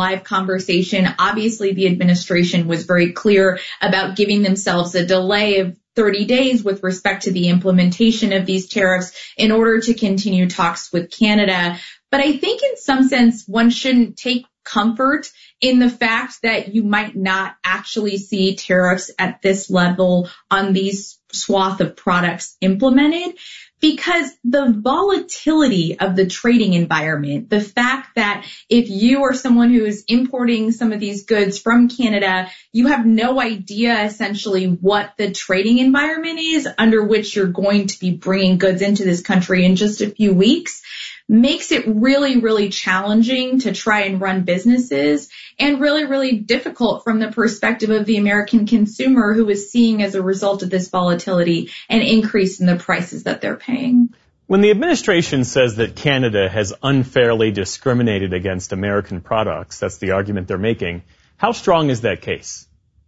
live conversation. Obviously, the administration was very clear about giving themselves a delay of 30 days with respect to the implementation of these tariffs in order to continue talks with Canada. But I think in some sense, one shouldn't take comfort in the fact that you might not actually see tariffs at this level on these swath of products implemented, because the volatility of the trading environment, the fact that if you are someone who is importing some of these goods from Canada, you have no idea essentially what the trading environment is under which you're going to be bringing goods into this country in just a few weeks, makes it really, really challenging to try and run businesses, and really, really difficult from the perspective of the American consumer, who is seeing as a result of this volatility an increase in the prices that they're paying. When the administration says that Canada has unfairly discriminated against American products, that's the argument they're making, how strong is that case?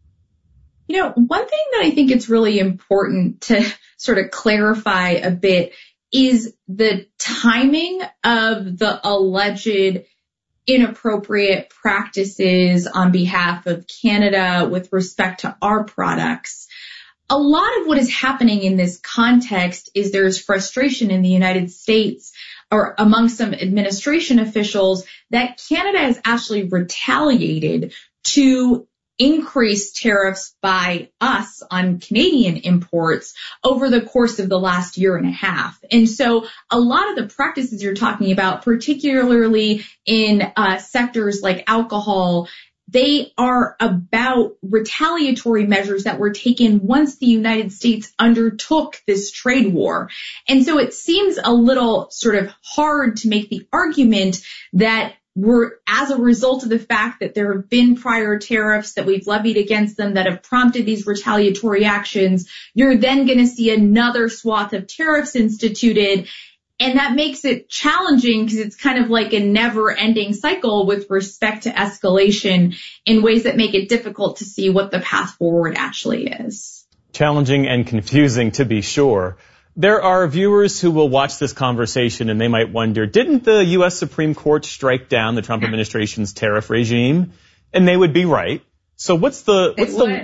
You know, one thing that I think it's really important to sort of clarify a bit is the timing of the alleged inappropriate practices on behalf of Canada with respect to our products. A lot of what is happening in this context is there's frustration in the United States or among some administration officials that Canada has actually retaliated to increase tariffs by us on Canadian imports over the course of the last year and a half. And so a lot of the practices you're talking about, particularly in sectors like alcohol, they are about retaliatory measures that were taken once the United States undertook this trade war. And so it seems a little sort of hard to make the argument that as a result of the fact that there have been prior tariffs that we've levied against them that have prompted these retaliatory actions, you're then going to see another swath of tariffs instituted. And that makes it challenging because it's kind of like a never-ending cycle with respect to escalation in ways that make it difficult to see what the path forward actually is. Challenging and confusing, to be sure. There are viewers who will watch this conversation and they might wonder, didn't the U.S. Supreme Court strike down the Trump administration's tariff regime? And they would be right. So what's the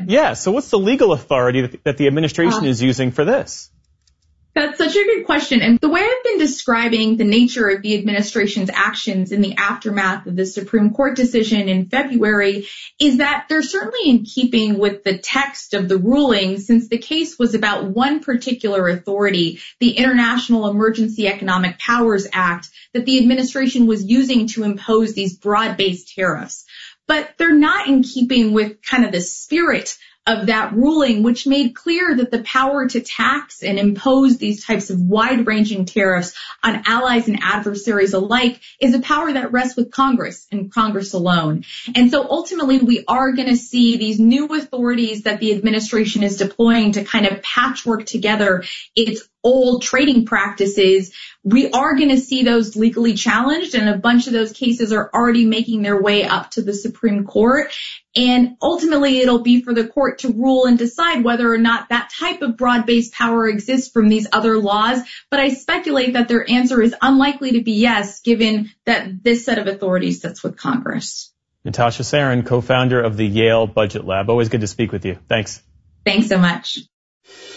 legal authority that the administration is using for this? That's such a good question. And the way I've been describing the nature of the administration's actions in the aftermath of the Supreme Court decision in February is that they're certainly in keeping with the text of the ruling, since the case was about one particular authority, the International Emergency Economic Powers Act, that the administration was using to impose these broad-based tariffs. But they're not in keeping with kind of the spirit of that ruling, which made clear that the power to tax and impose these types of wide-ranging tariffs on allies and adversaries alike is a power that rests with Congress and Congress alone. And so ultimately, we are going to see these new authorities that the administration is deploying to kind of patchwork together its old trading practices. We are going to see those legally challenged, and a bunch of those cases are already making their way up to the Supreme Court. And ultimately, it'll be for the court to rule and decide whether or not that type of broad-based power exists from these other laws. But I speculate that their answer is unlikely to be yes, given that this set of authorities sits with Congress. Natasha Sarin, co-founder of the Yale Budget Lab. Always good to speak with you. Thanks. Thanks so much.